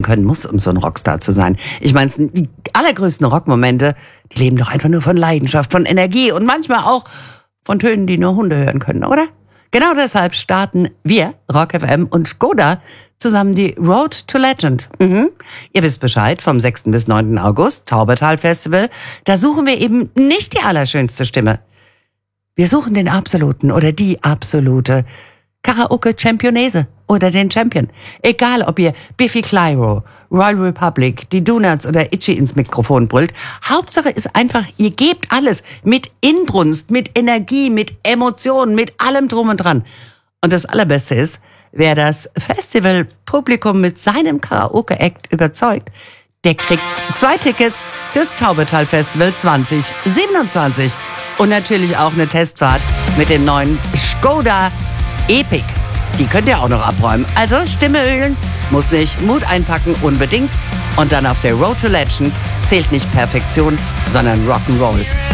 können muss, um so ein Rockstar zu sein. Ich meine, die allergrößten Rockmomente, die leben doch einfach nur von Leidenschaft, von Energie und manchmal auch von Tönen, die nur Hunde hören können, oder? Genau deshalb starten wir, Rock FM und Škoda, zusammen die Road to Legend. Ihr wisst Bescheid, vom 6. bis 9. August, Taubertal Festival. Da suchen wir eben nicht die allerschönste Stimme. Wir suchen den absoluten oder die absolute Karaoke-Championese oder den Champion. Egal, ob ihr Biffy Clyro, Royal Republic, die Donuts oder Itchy ins Mikrofon brüllt. Hauptsache ist einfach, ihr gebt alles mit Inbrunst, mit Energie, mit Emotionen, mit allem drum und dran. Und das Allerbeste ist, wer das Festivalpublikum mit seinem Karaoke-Act überzeugt, der kriegt 2 Tickets fürs Taubertal Festival 2027. Und natürlich auch eine Testfahrt mit dem neuen Škoda Epic. Die könnt ihr auch noch abräumen. Also Stimme ölen, muss nicht, Mut einpacken unbedingt. Und dann auf der Road to Legend zählt nicht Perfektion, sondern Rock'n'Roll.